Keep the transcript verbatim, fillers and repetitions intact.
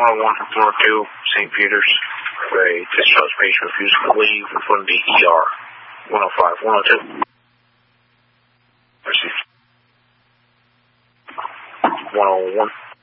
one oh one, one oh two, Saint Peter's. A discharge patient refused to leave from the E R. one oh five, one oh two. Received. one oh one.